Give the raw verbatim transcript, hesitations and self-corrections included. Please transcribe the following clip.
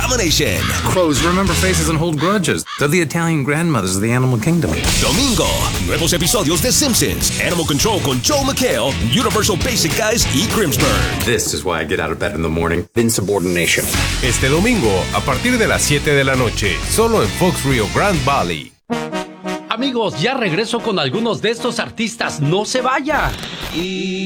Domination. Crows remember faces and hold grudges. They're the Italian grandmothers of the animal kingdom. Domingo, nuevos episodios de Simpsons, Animal Control con Joel McHale, Universal Basic Guys y Grimsburg. This is why I get out of bed in the morning. Insubordination. Este domingo, a partir de las siete de la noche, solo en Fox Rio Grande Valley. Amigos, ya regreso con algunos de estos artistas. No se vaya. Y